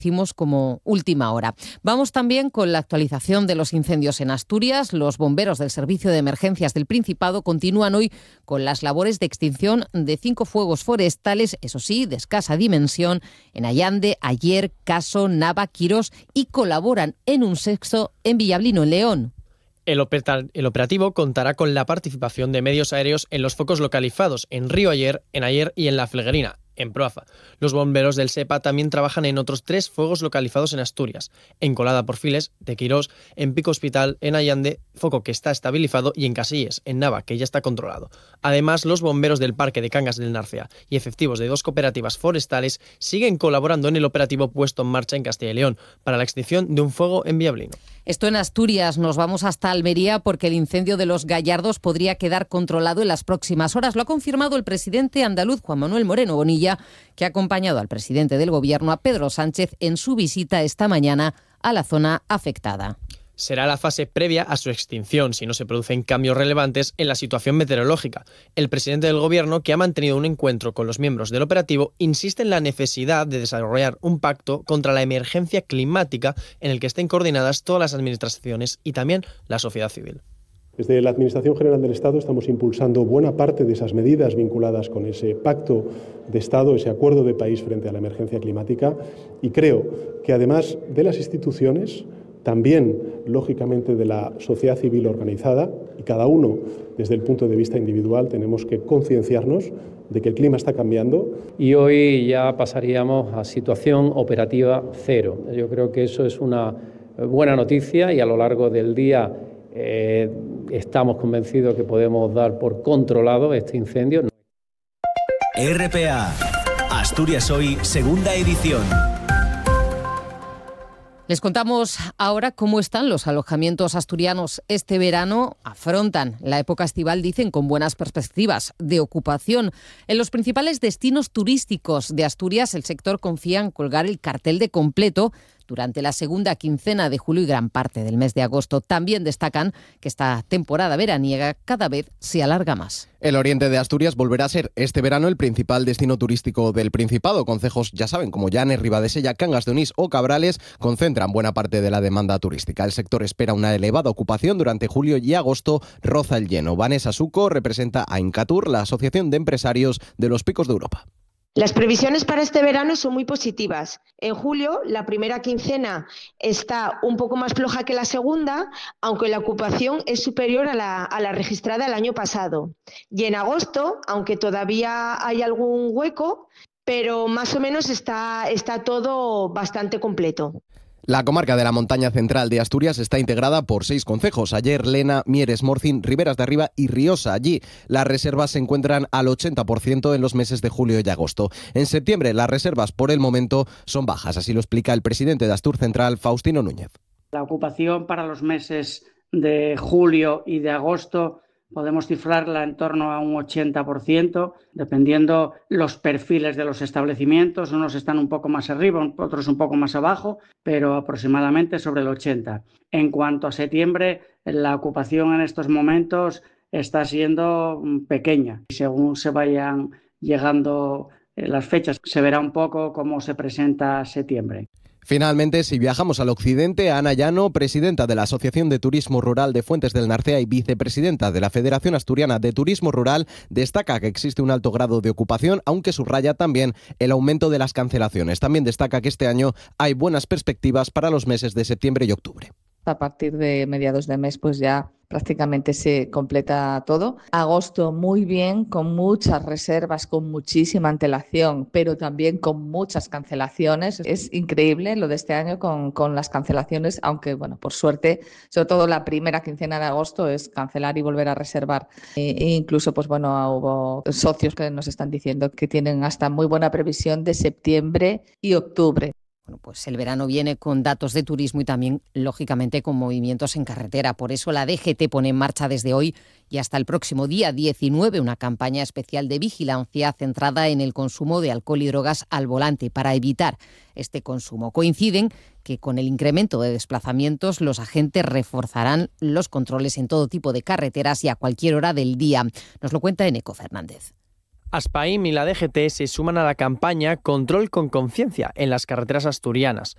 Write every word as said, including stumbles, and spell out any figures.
Decimos como última hora. Vamos también con la actualización de los incendios en Asturias. Los bomberos del Servicio de Emergencias del Principado continúan hoy con las labores de extinción de cinco fuegos forestales, eso sí, de escasa dimensión, en Allande, Aller, Caso, Nava, Quirós y colaboran en un sexto en Villablino, en León. El, opera- el operativo contará con la participación de medios aéreos en los focos localizados en Río Aller, en Aller y en La Felguerina, en Proaza. Los bomberos del SEPA también trabajan en otros tres fuegos localizados en Asturias, en Colada Porfiles, de Quirós, en Pico Hospital, en Allande, foco que está estabilizado, y en Casillas, en Nava, que ya está controlado. Además, los bomberos del Parque de Cangas del Narcea y efectivos de dos cooperativas forestales siguen colaborando en el operativo puesto en marcha en Castilla y León para la extinción de un fuego en Villablino. Esto en Asturias. Nos vamos hasta Almería porque el incendio de los Gallardos podría quedar controlado en las próximas horas. Lo ha confirmado el presidente andaluz Juan Manuel Moreno Bonilla, que ha acompañado al presidente del Gobierno, a Pedro Sánchez, en su visita esta mañana a la zona afectada. Será la fase previa a su extinción si no se producen cambios relevantes en la situación meteorológica. El presidente del Gobierno, que ha mantenido un encuentro con los miembros del operativo, insiste en la necesidad de desarrollar un pacto contra la emergencia climática en el que estén coordinadas todas las administraciones y también la sociedad civil. Desde la Administración General del Estado estamos impulsando buena parte de esas medidas vinculadas con ese pacto de Estado, ese acuerdo de país frente a la emergencia climática, y creo que además de las instituciones, también, lógicamente, de la sociedad civil organizada, y cada uno, desde el punto de vista individual, tenemos que concienciarnos de que el clima está cambiando. Y hoy ya pasaríamos a situación operativa cero. Yo creo que eso es una buena noticia y a lo largo del día eh, estamos convencidos que podemos dar por controlado este incendio. R P A, Asturias Hoy, segunda edición. Les contamos ahora cómo están los alojamientos asturianos este verano. Afrontan la época estival, dicen, con buenas perspectivas de ocupación. En los principales destinos turísticos de Asturias, el sector confía en colgar el cartel de completo durante la segunda quincena de julio y gran parte del mes de agosto. También destacan que esta temporada veraniega cada vez se alarga más. El oriente de Asturias volverá a ser este verano el principal destino turístico del Principado. Concejos, ya saben, como Llanes, Ribadesella, Cangas de Onís o Cabrales, concentran buena parte de la demanda turística. El sector espera una elevada ocupación durante julio y agosto, roza el lleno. Vanessa Suco representa a Incatur, la Asociación de Empresarios de los Picos de Europa. Las previsiones para este verano son muy positivas. En julio, la primera quincena está un poco más floja que la segunda, aunque la ocupación es superior a la, a la registrada el año pasado. Y en agosto, aunque todavía hay algún hueco, pero más o menos está, está todo bastante completo. La comarca de la Montaña Central de Asturias está integrada por seis concejos: Aller, Lena, Mieres, Morcín, Riberas de Arriba y Riosa. Allí las reservas se encuentran al ochenta por ciento en los meses de julio y agosto. En septiembre las reservas por el momento son bajas, así lo explica el presidente de Astur Central, Faustino Núñez. La ocupación para los meses de julio y de agosto podemos cifrarla en torno a un ochenta por ciento, dependiendo los perfiles de los establecimientos. Unos están un poco más arriba, otros un poco más abajo, pero aproximadamente sobre el ochenta por ciento. En cuanto a septiembre, la ocupación en estos momentos está siendo pequeña. Según se vayan llegando las fechas, se verá un poco cómo se presenta septiembre. Finalmente, si viajamos al occidente, Ana Llano, presidenta de la Asociación de Turismo Rural de Fuentes del Narcea y vicepresidenta de la Federación Asturiana de Turismo Rural, destaca que existe un alto grado de ocupación, aunque subraya también el aumento de las cancelaciones. También destaca que este año hay buenas perspectivas para los meses de septiembre y octubre. A partir de mediados de mes, pues ya prácticamente se completa todo. Agosto muy bien, con muchas reservas, con muchísima antelación, pero también con muchas cancelaciones. Es increíble lo de este año con, con las cancelaciones, aunque, bueno, por suerte, sobre todo la primera quincena de agosto es cancelar y volver a reservar. E, e incluso, pues bueno, hubo socios que nos están diciendo que tienen hasta muy buena previsión de septiembre y octubre. Bueno, pues el verano viene con datos de turismo y también, lógicamente, con movimientos en carretera. Por eso la D G T pone en marcha desde hoy y hasta el próximo día diecinueve una campaña especial de vigilancia centrada en el consumo de alcohol y drogas al volante para evitar este consumo. Coinciden que con el incremento de desplazamientos los agentes reforzarán los controles en todo tipo de carreteras y a cualquier hora del día. Nos lo cuenta Eneco Fernández. Aspaim y la D G T se suman a la campaña Control con Conciencia en las carreteras asturianas.